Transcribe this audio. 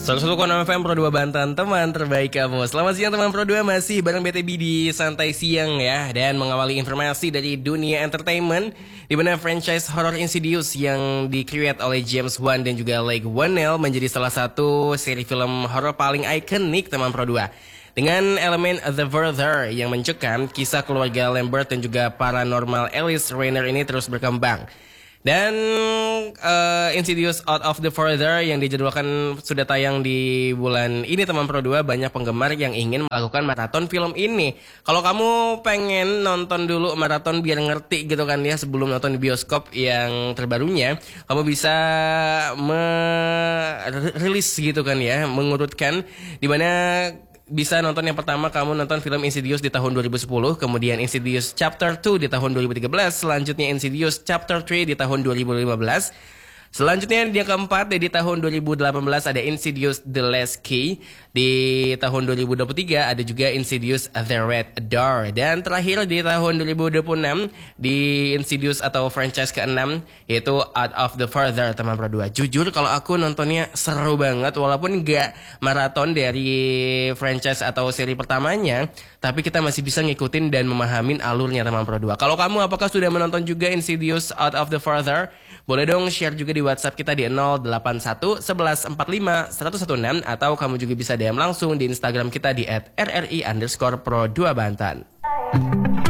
101,6 FM Pro 2 Banten, teman terbaik kamu. Selamat siang teman Pro 2, masih bareng BTB di Santai Siang ya. Dan mengawali informasi dari dunia entertainment, di mana franchise horror Insidious yang di-create oleh James Wan dan juga Leigh Whannell menjadi salah satu seri film horror paling ikonik teman Pro 2. Dengan elemen The Further yang mencekam, kisah keluarga Lambert dan juga paranormal Alice Rainer ini terus berkembang. Dan Insidious Out of the Further yang dijadwalkan sudah tayang di bulan ini teman Pro 2, banyak penggemar yang ingin melakukan maraton film ini. Kalau kamu pengen nonton dulu maraton biar ngerti gitu kan ya sebelum nonton di bioskop yang terbarunya, kamu bisa merilis gitu kan ya, mengurutkan di mana bisa nonton yang pertama kamu nonton film Insidious di tahun 2010, kemudian Insidious Chapter 2 di tahun 2013, selanjutnya Insidious Chapter 3 di tahun 2015. Selanjutnya yang keempat di tahun 2018 ada Insidious The Last Key. Di tahun 2023 ada juga Insidious The Red Door. Dan terakhir di tahun 2026 di Insidious atau franchise ke-6 yaitu Out of the Further teman Pro 2. Jujur kalau aku nontonnya seru banget walaupun gak maraton dari franchise atau seri pertamanya, tapi kita masih bisa ngikutin dan memahamin alurnya teman Pro 2. Kalau kamu apakah sudah menonton juga Insidious Out of the Further? Boleh dong share juga di WhatsApp kita di 081 1145 116 atau kamu juga bisa DM langsung di Instagram kita di @rri_pro2bantan.